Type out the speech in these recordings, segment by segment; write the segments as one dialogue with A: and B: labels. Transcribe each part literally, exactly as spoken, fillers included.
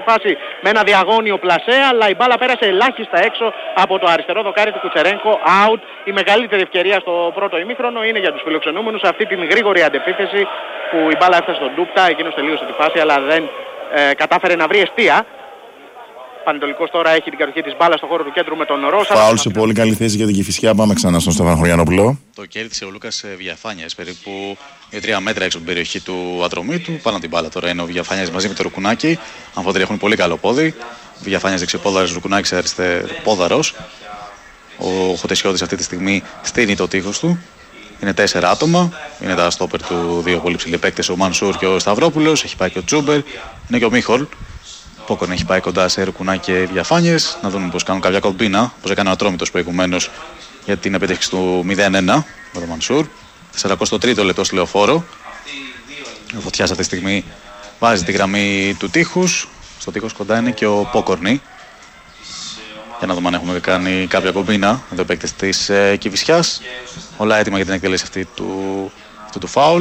A: φάση με ένα διαγώνιο πλασέ, αλλά η μπάλα πέρασε ελάχιστα έξω από το αριστερό δοκάρι του Κουτσερένκο. Out. Η μεγαλύτερη ευκαιρία στο πρώτο ημίχρονο είναι για τους φιλοξενούμενους αυτή την γρήγορη αντεπίθεση που η μπάλα έφτασε στον Ντούπτα, εκείνος τελείωσε τη φάση αλλά δεν ε, κατάφερε να βρει εστία. Πανετολικός τώρα έχει την κατοχή της μπάλας στο χώρο του κέντρου με τον Ρώσα.
B: Φάουλ σε πολύ καλή θέση για την Κηφισιά. Πάμε ξανά στον Στέφανο Χωριανόπουλο.
C: Το κέρδισε ο Λούκας Βιαφάνιας, περίπου τρία μέτρα έξω από την περιοχή του Ατρωμίτου. Πάνω την μπάλα τώρα είναι ο Βιαφάνιας μαζί με το Ρουκουνάκι. Αμφότεροι έχουν πολύ καλό πόδι. Ο Βιαφάνιας δεξιοπόδαρος, Ρουκουνάκης αριστεροπόδαρος. Ο Χωτεσιώτης αυτή τη στιγμή στείνει το τείχος του. Είναι τέσσερα άτομα. Είναι τα στόπερ του, δύο πολύ ψηλοί παίκτες, ο Μανσούρ και ο Σταυρόπουλος. Έχει πάει και ο Τσούμπερ. Είναι και ο Μίχολ. Πόκον έχει πάει κοντά σε Ρουκουνάκι και Διαφάνειες. Να δούμε πώς κάνουν κάποια κομπίνα. Πώς έκανε ο Ατρόμητος προηγουμένως για την επίτευξη του μηδέν ένα με τον Μανσούρ. σαράντα τρία λεπτό στη Λεωφόρο. Ο Φωτιάς αυτή τη στιγμή βάζει τη γραμμή του τείχους. Στο τείχος κοντά είναι και ο Πόκορνη. Για να δούμε αν έχουμε κάνει κάποια κομπίνα. Εδώ οι παίκτες της ε, Κηφισιάς. Όλα έτοιμα για την εκτέλεση αυτή του, αυτού του φάουλ.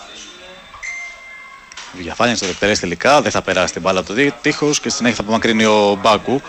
C: Ο Διαφάνειας το εκτελέσει τελικά. Δεν θα περάσει την μπάλα από το τείχος και στη συνέχεια θα απομακρύνει ο Μπάκου.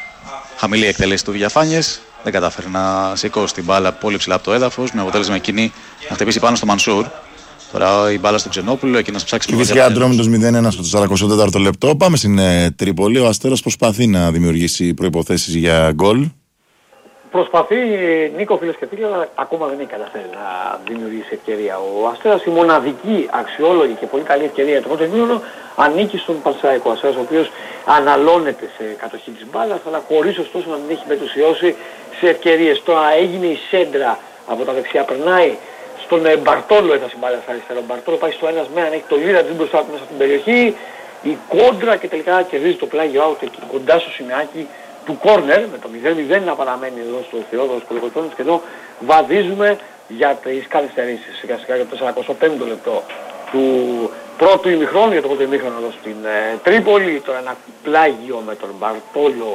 C: Χαμηλή εκτέλεση του Διαφάνειας. Δεν κατάφερε να σηκώσει την μπάλα πολύ ψηλά από το έδαφος. Με αποτέλεσμα εκείνη να χτυπήσει πάνω στο Μανσούρ. Τώρα η μπάλα στο Ξενόπουλο, εκείνος ψάξει.
B: Κηφισιά Ατρόμητος μηδέν ένα στο σαράντα τέταρτο λεπτό. Πάμε στην ε, Τρίπολη. Ο Αστέρας προσπαθεί να δημιουργήσει προϋποθέσεις για γκολ.
D: Προσπαθεί, Νίκο, φίλες και φίλοι, αλλά ακόμα δεν έχει καταφέρει να δημιουργήσει ευκαιρία. Ο Αστέρας, η μοναδική αξιόλογη και πολύ καλή ευκαιρία για το πρώτο ημίχρονο, ανήκει στον Πανσεραϊκό. Ο Αστέρας, ο οποίος αναλώνεται σε κατοχή της μπάλας, αλλά χωρίς ωστόσο να μην έχει μετουσιώσει σε ευκαιρίες. Τώρα έγινε η σέντρα από τα δεξιά, περνάει στον Μπαρτόλο, έφτασε η μπάλα στα αριστερά. Ο Μπαρτόλο πάει στο ένας με έναν, έχει το Λίρα της μπροστά του μέσα στην περιοχή. Η κόντρα και τελικά κερδίζει το πλάγιο out εκεί κοντά στο σημαίακι του κόρνερ, με το μηδέν μηδέν να παραμένει εδώ στο Θεόδωρος Κολοκοτώνης και εδώ βαδίζουμε για τις καθυστερήσεις σιγά σιγά για το σαράντα πέμπτο λεπτό του πρώτου ημιχρόνου, για το πρώτο ημιχρόνο εδώ στην ε, Τρίπολη. Τώρα ένα πλάγιο με τον Μπαρτόλο,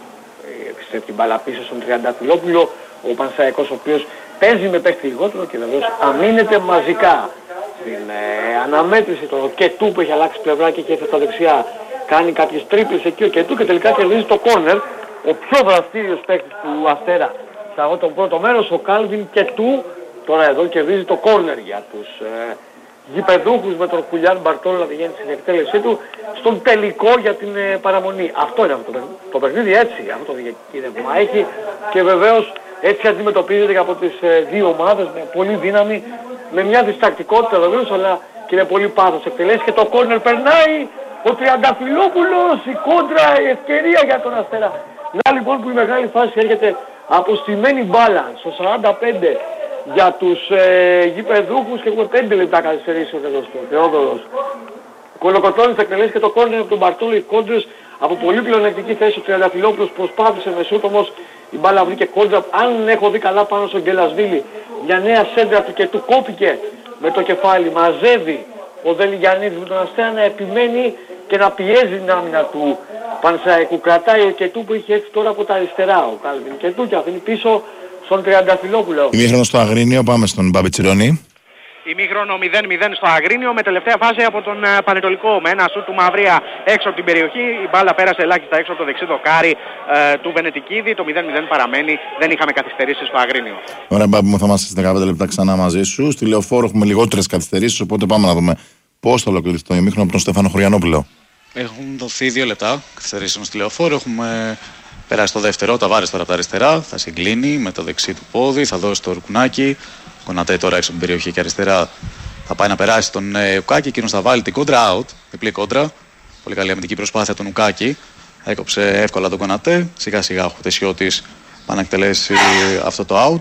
D: ε, επιστρέφει την μπάλα πίσω στον Τριανταφυλόπουλο, ο Πανσεραϊκός ο οποίος παίζει με παίχτη λιγότερο και βεβαίως αμήνεται μαζικά στην ε, αναμέτρηση το Κετού που έχει αλλάξει πλευρά και έχει έρθει στα δεξιά. Κάνει κάποιες τρίπλες εκεί ο Κετού και τελικά κερδίζει το κόρνερ. Ο πιο δραστήριος παίκτης του Αστέρα σε αυτό το πρώτο μέρος, ο Κάλβιν Κετού, τώρα εδώ κερδίζει το κόρνερ για τους ε, γηπεδούχους με τον Χουλιάν Μπαρτόλο να πηγαίνει στην εκτέλεσή του στον τελικό για την ε, παραμονή. Αυτό είναι αυτό το παιχνίδι. Το παιχνίδι έτσι, αυτό το διακύβευμα έχει και βεβαίως έτσι αντιμετωπίζεται και από τις ε, δύο ομάδες με πολύ δύναμη, με μια διστακτικότητα βεβαίως, αλλά και με πολύ πάθος εκτελέσει και το κόρνερ περνάει. Ο Τριανταφυλόπουλος, η κόντρα, η ευκαιρία για τον Αστέρα. Να λοιπόν που η μεγάλη φάση έρχεται από στημένη μπάλα στο σαράντα πέντε για τους ε, γηπεδούχους και έχουμε πέντε λεπτά καθυστερήσει ο Θεόδωρος Κολοκοτώνης θα εκτελέσει και το κόρνερ από τον Μπαρτόλο. Οι κόντρες από πολύ πλεονεκτική θέση. Ο Τριανταφυλόπουλος προσπάθησε με σούτ, όμως η μπάλα βρήκε κόντρα. Αν έχω δει καλά πάνω στον Γκελασβίλη, μια νέα σέντρα του και του κόπηκε με το κεφάλι, μαζεύει ο Δελιγιαννίδης με τον Αστέρα να επιμένει και να πιέζει την άμυνα του Πανσεραϊκού. Κρατάει ο Κετού που είχε έρθει τώρα από τα αριστερά, ο Κάλβιν Κετού, και αφήνει πίσω στον Τριανταφυλόπουλο.
B: Ημίχρονο στο Αγρίνιο, πάμε στον Μπαμπιτσιρόνη.
A: Ημίχρονο μηδέν μηδέν στο Αγρίνιο με τελευταία φάση από τον uh, Πανετολικό με ένα σουτ του Μαυρία έξω από την περιοχή. Η μπάλα πέρασε ελάχιστα έξω από το δεξί δοκάρι uh, του Βενετικίδη. Το μηδέν μηδέν παραμένει, δεν είχαμε καθυστερήσεις στο Αγρίνιο.
B: Ωραία, Μπάμπη μου, θα είμαστε στις δεκαπέντε λεπτά ξανά μαζί σου. Στη Λεωφόρο έχουμε λιγότερες καθυστερήσεις, οπότε πάμε να δούμε πώς θα ολοκληρωθεί το ημίχρονο από τον Στέφανο Χωριανόπουλο.
C: Έχουν δοθεί δύο λεπτά καθυστερήσεων στη Λεωφόρο. Έχουμε περάσει το δεύτερο. Ταβάρες τώρα από τα αριστερά. Θα συγκλίνει με το δεξί του πόδι. Θα δώσει το Ρουκουνάκι. Κονατέ τώρα έξω από την περιοχή και αριστερά. Θα πάει να περάσει τον ε, Ουκάκη. Εκείνος θα βάλει την κόντρα out. Διπλή κόντρα. Πολύ καλή αμυντική προσπάθεια τον Ουκάκη. Έκοψε εύκολα τον Κονατέ. Σιγά σιγά ο Χωτεσιώτης πάει να εκτελέσει αυτό το out.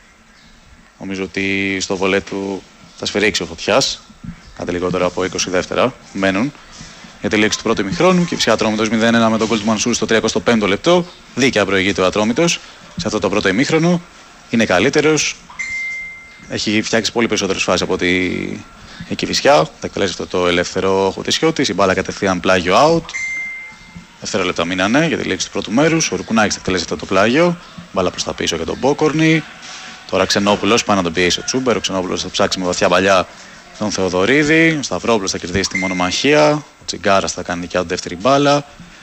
C: Νομίζω ότι στο βολέ του θα σφυρίξει ο Φωτιάς. Κάτι λιγότερο από είκοσι δεύτερα μένουν για τη λήξη του πρώτου ημιχρόνου. Κηφισιά Ατρόμητος μηδέν ένα με τον γκολ του Μανσούρ στο τριακοστό πέμπτο λεπτό. Δίκαια προηγείται ο Ατρόμητος σε αυτό το πρώτο ημίχρονο. Είναι καλύτερος. Έχει φτιάξει πολύ περισσότερες φάσεις από τη η Κηφισιά. Θα εκτελέσει αυτό το ελεύθερο Χωτεσιώτης. Η μπάλα κατευθείαν πλάγιο out. Δεύτερα λεπτά μείνανε για τη λήξη του πρώτου μέρους. Ο Ρουκουνάκης θα εκτελέσει αυτό το πλάγιο. Μπάλα προς τα πίσω για τον Μπόκορνη. Τώρα Ξενόπουλος πάει να τον πιέσει ο Τσούμπερ. Ο Ξενόπουλος θα ψάξει με βαθιά παλιά τον Θεοδωρίδη. Ο Σταυρόπουλος θα κερδίσει τη μονομαχία. Ο Τσιγκάρας θα κάνει δικιά του δεύτερη μπάλα.